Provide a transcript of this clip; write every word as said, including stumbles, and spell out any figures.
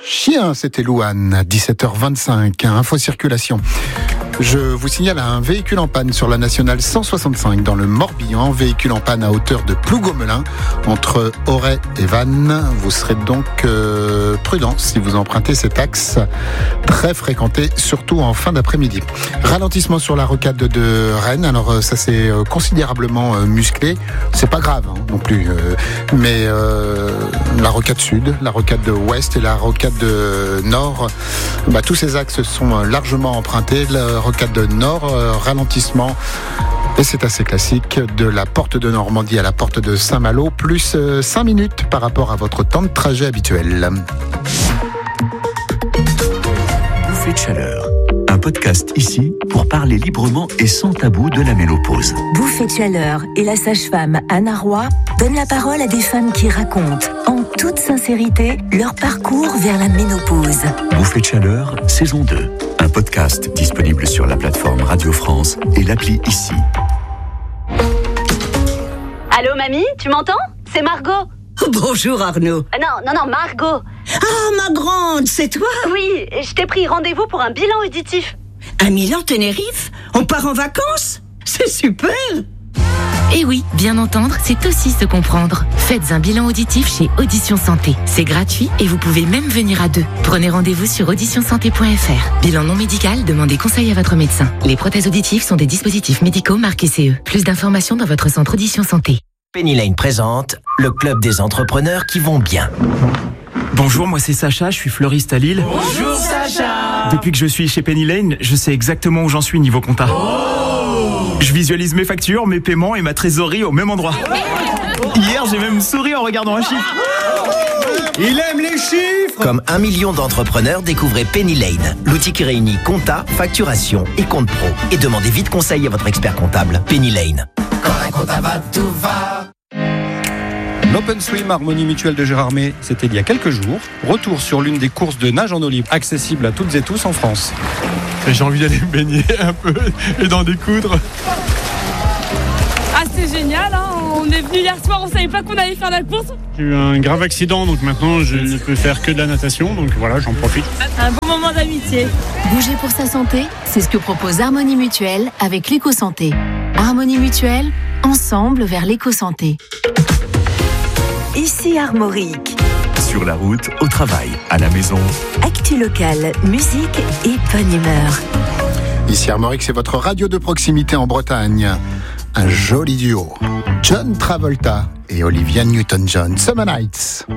Chien, c'était Louane, dix-sept heures vingt-cinq, info circulation. Je vous signale un véhicule en panne sur la nationale cent soixante-cinq dans le Morbihan, véhicule en panne à hauteur de Plougomelin entre Auray et Vannes. Vous serez donc euh, prudent si vous empruntez cet axe très fréquenté, surtout en fin d'après-midi. Ralentissement sur la rocade de Rennes, alors ça s'est considérablement musclé, c'est pas grave hein, non plus, euh, mais euh, la rocade sud, la rocade ouest et la rocade de nord, bah, tous ces axes sont largement empruntés. La rocade de nord, euh, ralentissement, et c'est assez classique, de la porte de Normandie à la porte de Saint-Malo, plus euh, cinq minutes par rapport à votre temps de trajet habituel. Bouffée de chaleur, un podcast ici pour parler librement et sans tabou de la ménopause. Bouffée de chaleur et la sage-femme Anna Roy donnent la parole à des femmes qui racontent, en toute sincérité, leur parcours vers la ménopause. Bouffée de chaleur, saison deux. Un podcast disponible sur la plateforme Radio France et l'appli ici. Allô mamie, tu m'entends ? C'est Margot. Bonjour Arnaud. Euh, non, non, non, Margot. Ah, ma grande, c'est toi ? Oui, je t'ai pris rendez-vous pour un bilan auditif. Un Milan Tenerife ? On part en vacances ? C'est super ! Et oui, bien entendre, c'est aussi se comprendre. Faites un bilan auditif chez Audition Santé. C'est gratuit et vous pouvez même venir à deux. Prenez rendez-vous sur audition santé point f r. Bilan non médical, demandez conseil à votre médecin. Les prothèses auditives sont des dispositifs médicaux marqués C E. Plus d'informations dans votre centre Audition Santé. Penny Lane présente le club des entrepreneurs qui vont bien. Bonjour, moi c'est Sacha, je suis fleuriste à Lille. Bonjour Sacha. Depuis que je suis chez Penny Lane, je sais exactement où j'en suis niveau compta. Oh. Je visualise mes factures, mes paiements et ma trésorerie au même endroit. Hier, j'ai même souri en regardant un chiffre. Il aime les chiffres. Comme un million d'entrepreneurs, découvrez Penny Lane, l'outil qui réunit compta, facturation et compte pro. Et demandez vite conseil à votre expert comptable. Penny Lane. Quand un compta va, tout va. L'Open Swim Harmonie Mutuelle de Gérardmer, c'était il y a quelques jours. Retour sur l'une des courses de nage en eau libre accessible à toutes et tous en France. J'ai envie d'aller me baigner un peu et d'en découdre. Ah, c'est génial, hein. On est venu hier soir, on savait pas qu'on allait faire la course. J'ai eu un grave accident, donc maintenant je ne peux faire que de la natation, donc voilà, j'en profite. Un bon moment d'amitié. Bouger pour sa santé, c'est ce que propose Harmonie Mutuelle avec l'éco-santé. Harmonie Mutuelle, ensemble vers l'éco-santé. Ici Armorique. Sur la route, au travail, à la maison. Actu locale, musique et bonne humeur. Ici Armorique, c'est votre radio de proximité en Bretagne. Un joli duo. John Travolta et Olivia Newton-John. Summer Nights.